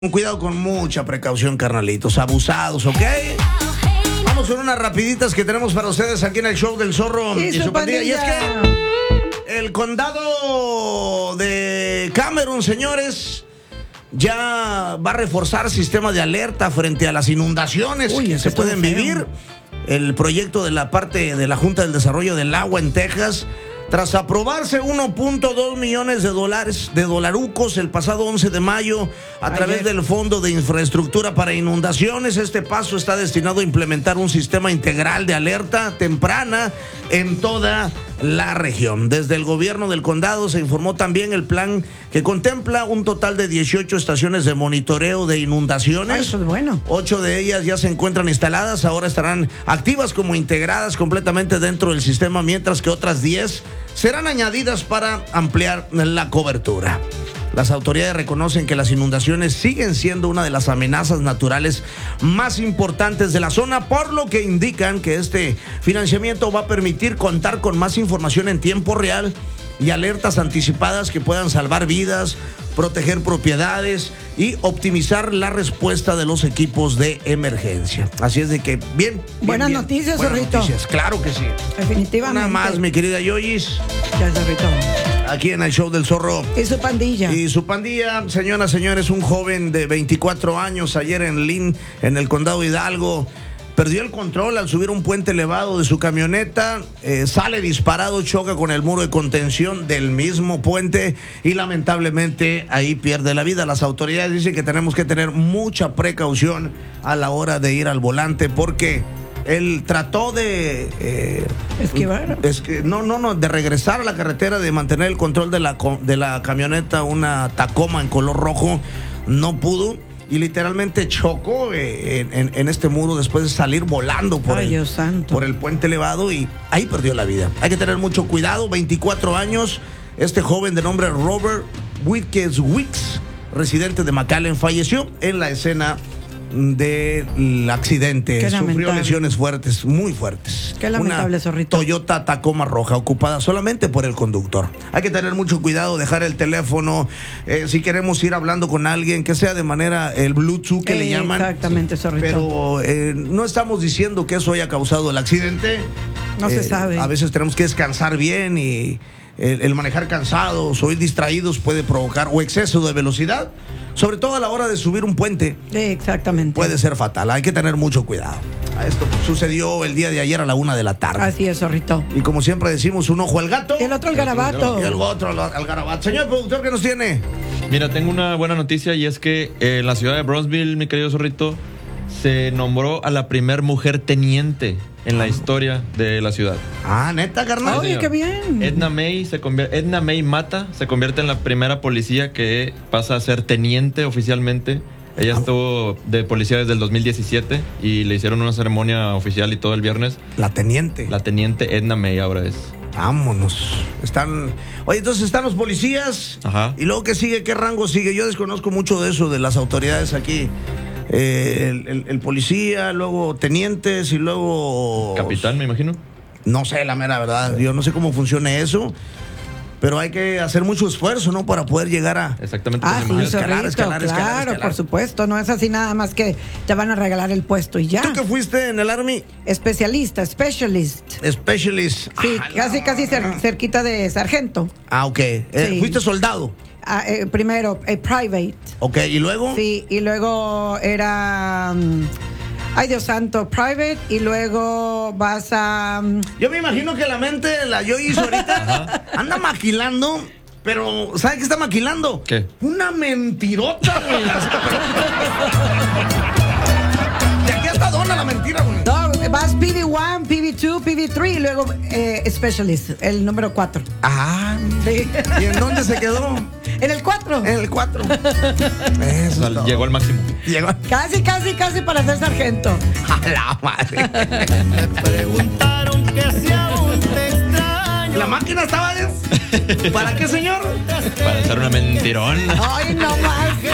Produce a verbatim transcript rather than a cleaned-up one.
Cuidado, con mucha precaución, carnalitos, abusados, ¿ok? Vamos con unas rapiditas que tenemos para ustedes aquí en el show del Zorro y, y su, su pandilla. pandilla. Y es que el condado de Cameron, señores, ya va a reforzar sistema de alerta frente a las inundaciones Uy, que se pueden vivir. El proyecto de la parte de la Junta del Desarrollo del Agua en Texas, tras aprobarse uno punto dos millones de dólares de dolarucos el pasado once de mayo a Ayer. través del Fondo de Infraestructura para Inundaciones, este paso está destinado a implementar un sistema integral de alerta temprana en toda la región. Desde el gobierno del condado se informó también el plan que contempla un total de dieciocho estaciones de monitoreo de inundaciones. Ay, eso es bueno. Ocho de ellas ya se encuentran instaladas, ahora estarán activas como integradas completamente dentro del sistema, mientras que otras diez serán añadidas para ampliar la cobertura. Las autoridades reconocen que las inundaciones siguen siendo una de las amenazas naturales más importantes de la zona, por lo que indican que este financiamiento va a permitir contar con más información en tiempo real y alertas anticipadas que puedan salvar vidas, proteger propiedades y optimizar la respuesta de los equipos de emergencia. Así es de que, bien. bien Buenas bien. noticias, Buenas Zorrito. noticias, claro que sí. Definitivamente. Una más, mi querida Yoyis. Ya, Zorrito. Aquí en el show del Zorro. Y su pandilla. Y su pandilla, señoras, señores, un joven de veinticuatro años ayer en Lynn, en el condado de Hidalgo, perdió el control al subir un puente elevado de su camioneta, eh, sale disparado, choca con el muro de contención del mismo puente y lamentablemente ahí pierde la vida. Las autoridades dicen que tenemos que tener mucha precaución a la hora de ir al volante porque él trató de eh, esquivar. Es que, no, no, no, de regresar a la carretera, de mantener el control de la, de la camioneta, una Tacoma en color rojo, no pudo. Y literalmente chocó eh, en, en, en este muro después de salir volando por, Ay, el, Dios santo. por el puente elevado y ahí perdió la vida. Hay que tener mucho cuidado. veinticuatro años, este joven de nombre Robert Whitkes Wicks, residente de McAllen, falleció en la escena del accidente. Qué Sufrió lamentable. lesiones fuertes, muy fuertes. Qué lamentable, Una Zorrito. Toyota Tacoma roja ocupada solamente por el conductor. Hay que tener mucho cuidado, dejar el teléfono, eh, si queremos ir hablando con alguien, que sea de manera el Bluetooth que eh, le llaman. Exactamente, Zorrito. Pero eh, no estamos diciendo que eso haya causado el accidente. No eh, se sabe. A veces tenemos que descansar bien y el, el manejar cansados o ir distraídos puede provocar o exceso de velocidad, sobre todo a la hora de subir un puente. Exactamente. Puede ser fatal, hay que tener mucho cuidado. Esto sucedió el día de ayer a la una de la tarde. Así es, Zorrito. Y como siempre decimos, un ojo al gato. Y el otro al garabato. Y el otro al, al garabato. Señor productor, ¿qué nos tiene? Mira, tengo una buena noticia y es que eh, en la ciudad de Brownsville, mi querido Zorrito, se nombró a la primer mujer teniente en la historia de la ciudad. Ah, neta, carnal. Oye, qué bien. Edna May se convierte, Edna May Mata se convierte en la primera policía que pasa a ser teniente oficialmente. Ella estuvo de policía desde el dos mil diecisiete y le hicieron una ceremonia oficial y todo el viernes. La teniente. La teniente Edna May ahora es. Vámonos. Están. Oye, entonces están los policías. Ajá. Y luego, ¿qué sigue? ¿Qué rango sigue? Yo desconozco mucho de eso, de las autoridades aquí. Eh, el, el, el policía, luego tenientes y luego... Capitán, me imagino. No sé, la mera verdad. Yo no sé cómo funciona eso. Pero hay que hacer mucho esfuerzo, ¿no? Para poder llegar a... Exactamente. Ah, sí, escalar, Zorrito, escalar, escalar, claro, escalar. por supuesto. No es así nada más que te van a regalar el puesto y ya. ¿Tú que fuiste en el Army? Especialista, specialist. Specialist. Sí, Ah, casi, no. casi cer- cerquita de sargento. Ah, ok. Eh, Sí. ¿Fuiste soldado? Ah, eh, primero, eh, private. Ok, ¿y luego? Sí, y luego era... um, ay, Dios santo, private. Y luego vas a... um, Yo me imagino que la mente, la yo hizo ahorita, anda maquilando, pero ¿sabe qué está maquilando? ¿Qué? Una mentirota, güey. De aquí hasta dónde la mentira, güey. no, vas P V uno, P V dos, P V tres y luego eh, specialist, el número cuatro. Ah, Sí. ¿y en dónde se quedó? En el cuatro. En el cuatro. Eso O es sea, todo. llegó al máximo. Llegó. Casi, casi, casi para ser sargento. A la madre. Me preguntaron que si aún te extraño. La máquina estaba... ¿Para qué, señor? Para ser una mentirón. Ay, no más.